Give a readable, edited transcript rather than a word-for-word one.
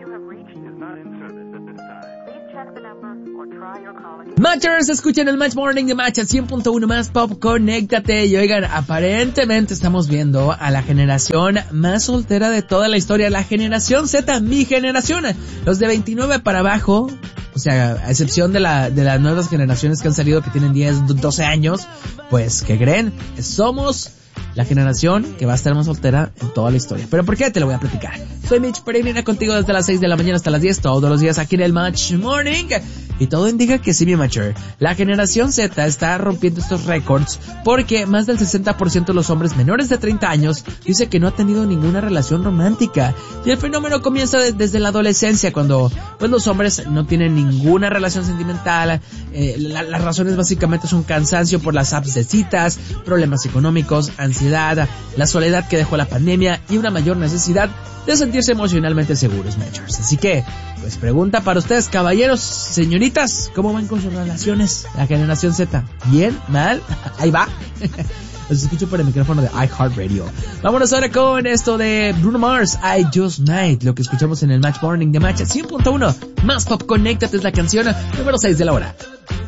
Matchers, escuchen el Match Morning de Match al 100.1 más pop, conéctate. Y oigan, aparentemente estamos viendo a la generación más soltera de toda la historia, la generación Z, mi generación, los de 29 para abajo, o sea, a excepción de las nuevas generaciones que han salido que tienen 10, 12 años, pues, ¿qué creen? Somos la generación que va a estar más soltera en toda la historia. ¿Pero por qué? Te lo voy a platicar. Soy Mitch Pereira contigo desde las 6 de la mañana hasta las 10, todos los días aquí en el Match Morning. Y todo indica que sí, mi Matcher. La generación Z está rompiendo estos récords porque más del 60% de los hombres menores de 30 años dice que no ha tenido ninguna relación romántica. Y el fenómeno comienza desde la adolescencia, cuando pues los hombres no tienen ninguna relación sentimental. Las razones básicamente son cansancio por las apps de citas, problemas económicos, ansiedad, la soledad que dejó la pandemia y una mayor necesidad de sentirse emocionalmente seguros, Matchers. Así que, pues pregunta para ustedes, caballeros, señoritas, ¿cómo van con sus relaciones la generación Z? ¿Bien? ¿Mal? Ahí va. Los escucho por el micrófono de iHeartRadio. Vámonos ahora con esto de Bruno Mars, I Just Might, lo que escuchamos en el Match Morning de Match 100.1. Más pop, conéctate, es la canción número 6 de la hora.